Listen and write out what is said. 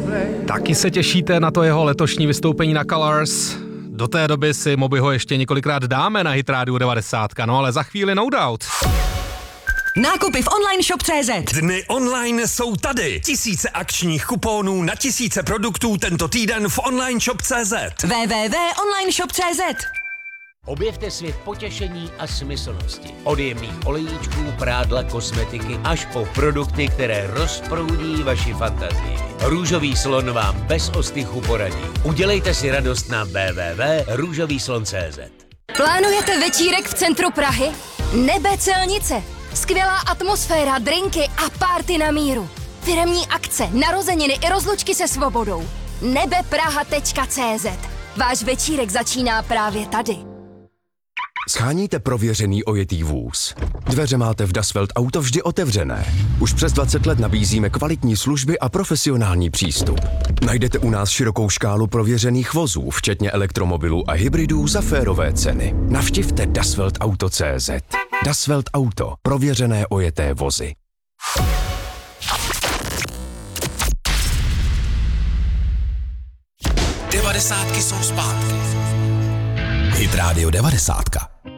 Taky se těšíte na to jeho letošní vystoupení na Colors? Do té doby si Mobyho ještě několikrát dáme na Hit Radio 90, no ale za chvíli no doubt. Nákupy v online shop.cz. Dny online jsou tady. Tisíce akčních kuponů na tisíce produktů tento týden v online shop.cz. www.onlineshop.cz. Objevte svět potěšení a smyslnosti. Od jemných olejíčků, prádla, kosmetiky až po produkty, které rozproudí vaši fantazii. Růžový slon vám bez ostychu poradí. Udělejte si radost na www.růžovýslon.cz. Plánujete večírek v centru Prahy? Nebe Celnice. Skvělá atmosféra, drinky a party na míru. Firemní akce, narozeniny i rozlučky se svobodou. nebepraha.cz. Váš večírek začíná právě tady. Sháníte prověřený ojetý vůz? Dveře máte v Das Welt Auto vždy otevřené. Už přes 20 let nabízíme kvalitní služby a profesionální přístup. Najdete u nás širokou škálu prověřených vozů, včetně elektromobilů a hybridů za férové ceny. Navštivte dasweltauto.cz. Das Welt Auto. Prověřené ojeté vozy. Devadesátky jsou zpátky. Hit Radio 90.